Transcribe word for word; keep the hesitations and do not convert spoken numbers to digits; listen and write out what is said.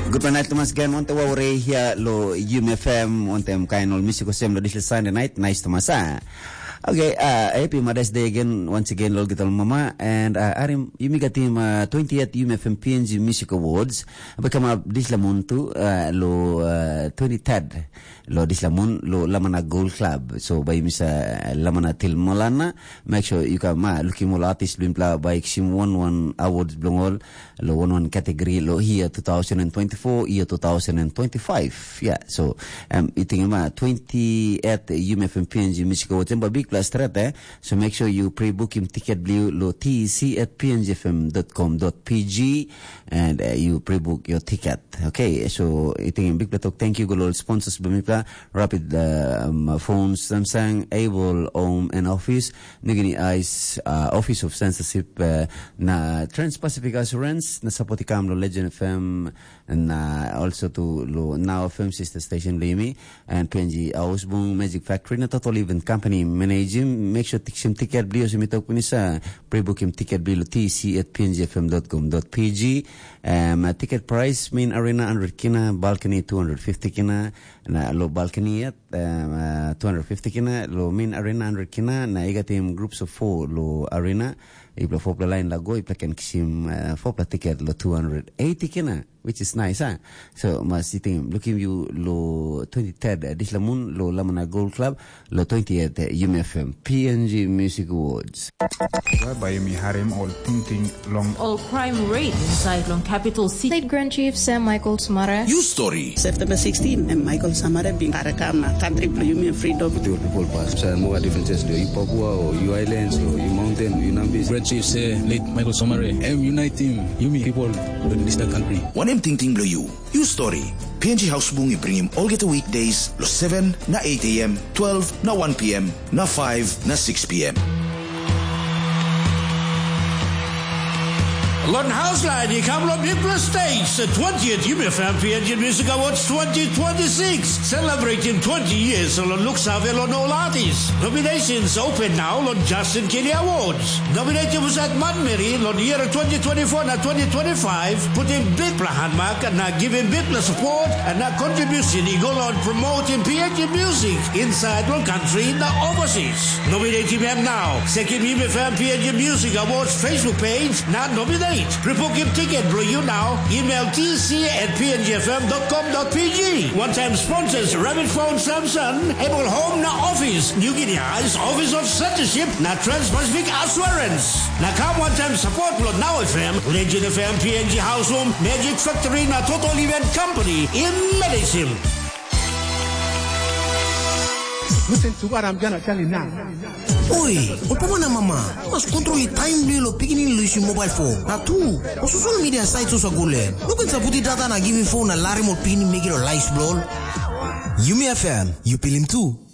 Good night, Thomas again. One wa ore here lo U M F M. One time kain ol music sem lo this Sunday night. Nice Thomas. Okay, uh, happy Mother's Day again. Once again, lol kita mama and uh, arim yumi katim uh, twentieth U M F M P N G Music Awards. Bakama this lamun tu uh, lo uh, twenty-third lo this lamun lo Lamana Gold Club. So by misa Lamana til molana. Make sure you can ma looking all artists bimpla by sim one one awards blongol lo one one category lo here twenty twenty-four year twenty twenty-five. Yeah, so um iting ma twentieth U M F M P N G Music Awards and big plus threat eh. So make sure you pre-book him ticket blue lo T C at p n g f m dot com dot p g and uh, you pre-book your ticket. Okay, so iting big platok. Thank you golol sponsors bumipla Rapid uh, um, Phones, Samsung, Able, Home and Office, Nugini Ice, uh, Office of Censorship, uh, na Trans-Pacific Assurance, na Sapoticam lo Legend F M, and uh, also to lo Now F M sister station Limi, and P N G Ausbong Magic Factory na Total Event Company managing. Make sure tiksim ticket blio sumitaw po ni sa pre-book him ticket blio T C at p n g f m dot com dot p g. Um, uh, ticket price main arena one hundred kina, balcony two hundred fifty kina, na low balcony at um, uh, two hundred fifty kina, low main arena one hundred kina, na igatim groups of four low arena. Ipla four pla line lago, ipla kan kisim uh, four pla ticket lo two hundred eighty kina, which is nice, huh? So mas iting looking you lo twenty-third uh, this lamun lo Lamana Gold Club lo twentieth uh, U M F M P N G Music Awards. Bayemi harem all tinting long all crime rate inside long capital city. State Grand Chief Sam Michael Samara. News story. September sixteenth, and Michael Samara being Arakama, country for human freedom. The people pass. So more differences do you Papua or you islands or you mountain, you Nambis. Grand Chief say late Michael Samara. I'm uniting Yumi people in this country. One M Ting Ting Blue You. News story. P N G House Bungi bring him all get the weekdays, lo seven na eight a m, twelve na one p m, na five na six p m. London House Line, come on people stage, the twentieth U M F M P N G Music Awards twenty twenty-six, celebrating twenty years on Lux Avel on all artists. Nominations open now on Justin Kelly Awards. Nominated was at Manmeri on the year twenty twenty-four and twenty twenty-five, putting big handmark and not giving big support and not contribution. He go on promoting P N G music inside one country and overseas. Nominate him now. Second U M F M P N G Music Awards Facebook page, not nominate. Pre-book him ticket, bro, you now. Email T C at p n g f m dot com dot p g. One-time sponsors, Rapid Phone, Samsung, Able Home, na Office, New Guinea Eyes, Office of Censorship, na Trans-Pacific Assurance. Na come one-time support, bro, Now F M, Legend F M, P N G House Home, Magic Factory, na Total Event Company, in Medicine. Listen to what I'm gonna tell you now. Oi, opa na mama, mas control time blue lo picking lo issue mobile phone. Na tu, o social media sites usa gule. Look at puti data na giving phone na lari mo pin make it a lights blow. U M F M, you peel him too.